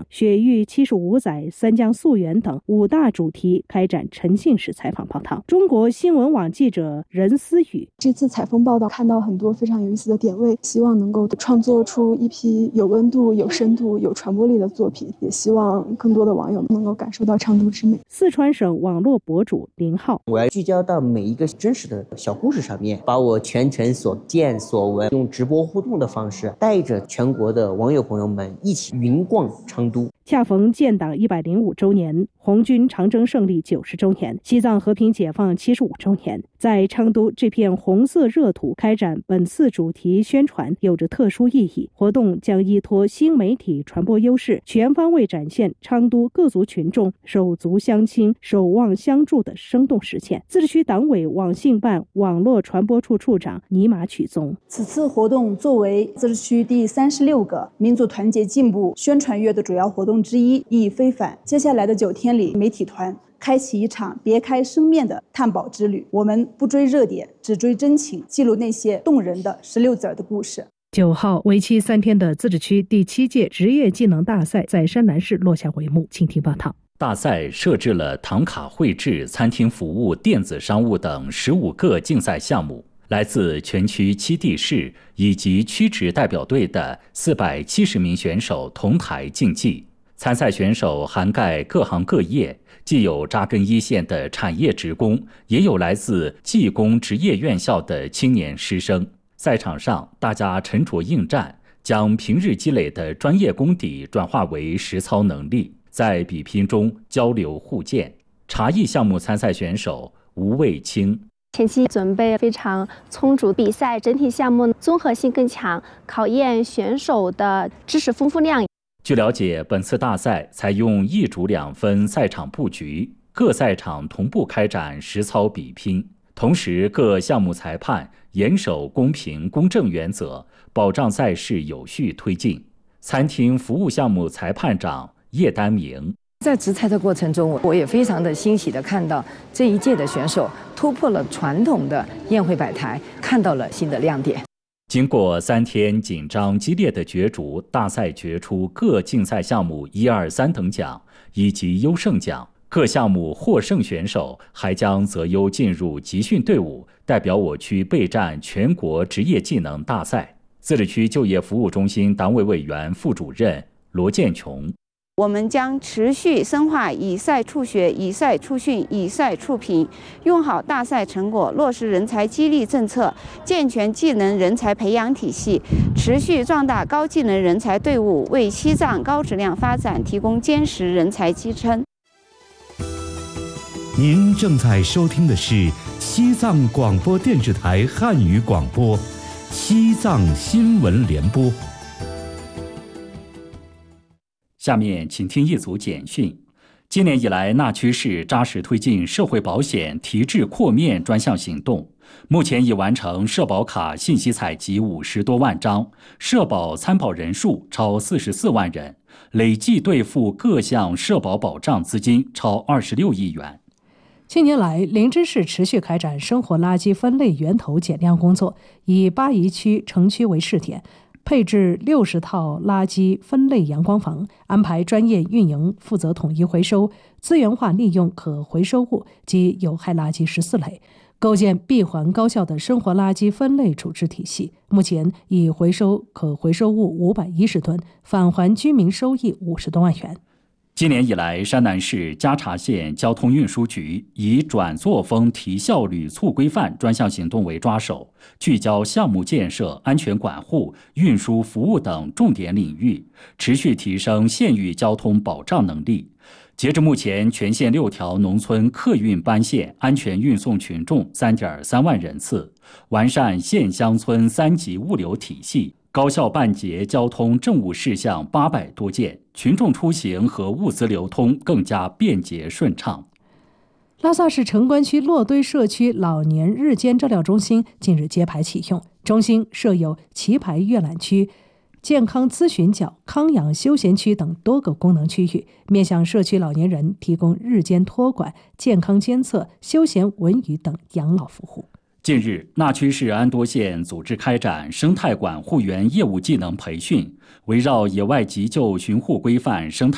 雪域75载、三江溯源等5大主题开展沉浸式采访报道。中国新闻网记者任思雨： 这次采风报道看到很多非常有意思的点位，希望能够创作出一批有温度、有深度、有传播力的作品，也希望更多的网友能够感受到成都之美。 四川省网络博主林浩： 我要聚焦到每一个真实的小故事上面，把我全程所见所闻用直播互动的方式，带着全国的网友朋友们一起云逛成都。 恰逢建党105周年、红军长征胜利90周年、西藏和平解放75周年，在成都这片红色热土开展本次主题宣传有着特殊意义。活动将依托新媒体传播优势，全方位展现成都各族群众手足相亲、守望相助的生动实践。自治区党委网信办网络传播处处长尼玛曲宗： 此次活动作为自治区第36个民族团结进步宣传月的主要活动之一，意义非凡。接下来的9天里，媒体团开启一场别开生面的探宝之旅。我们不追热点，只追真情，记录那些动人的16字的故事。 9号，为期3天的自治区第7届职业技能大赛在山南市落下帷幕。请听报道。 大赛设置了唐卡绘制、餐厅服务、电子商务等15个竞赛项目。来自全区7地市以及区直代表队的470名选手同台竞技。参赛选手涵盖各行各业，既有扎根一线的产业职工，也有来自技工职业院校的青年师生。赛场上，大家沉着应战，将平日积累的专业功底转化为实操能力，在比拼中交流互鉴。茶艺项目参赛选手吴卫清： 前期准备非常充足，比赛整体项目综合性更强，考验选手的知识丰富量。 据了解，本次大赛采用1主2分赛场布局，各赛场同步开展实操比拼，同时各项目裁判严守公平公正原则，保障赛事有序推进。餐厅服务项目裁判长叶丹明： 在执裁的过程中，我也非常的欣喜地看到这一届的选手突破了传统的宴会摆台，看到了新的亮点。 经过3天紧张激烈的角逐，大赛决出各竞赛项目1、2、3等奖以及优胜奖。各项目获胜选手还将择优进入集训队伍，代表我区备战全国职业技能大赛。自治区就业服务中心党委委员、副主任罗建琼： 我们将持续深化以赛促学、以赛促训、以赛促评，用好大赛成果，落实人才激励政策，健全技能人才培养体系，持续壮大高技能人才队伍，为西藏高质量发展提供坚实人才支撑。 您正在收听的是西藏广播电视台汉语广播，西藏新闻联播。 下面请听一组简讯。今年以来，那曲市扎实推进社会保险提质扩面专项行动，目前已完成社保卡信息采集50多万张，社保参保人数超44万人，累计兑付各项社保保障资金超26亿元。 近年来，林芝市持续开展生活垃圾分类源头减量工作，以巴宜区城区为试点，配置60套垃圾分类阳光房，安排专业运营负责统一回收，资源化利用可回收物及有害垃圾14类，构建闭环高效的生活垃圾分类处置体系。目前已回收可回收物510吨，返还居民收益50多万元。 今年以来，山南市加查县交通运输局以转作风提效履促规范专项行动为抓手，聚焦项目建设、安全管护、运输服务等重点领域，持续提升县域交通保障能力。截至目前，全县6条农村客运班线安全运送群众3.3万人次，完善县乡村3级物流体系，高效办结交通政务事项800多件，群众出行和物资流通更加便捷顺畅。 拉萨市城关区洛堆社区老年日间照料中心近日揭牌启用，中心设有棋牌阅览区、健康咨询角、康养休闲区等多个功能区域，面向社区老年人提供日间托管、健康监测、休闲文娱等养老服务。 近日，那曲市安多县组织开展生态管护员业务技能培训，围绕野外急救巡护规范、生态